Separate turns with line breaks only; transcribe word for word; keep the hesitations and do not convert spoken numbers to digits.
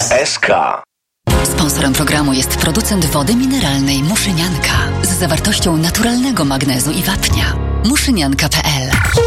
kropka es ka.
Sponsorem programu jest producent wody mineralnej Muszynianka z zawartością naturalnego magnezu i wapnia. muszynianka kropka pe el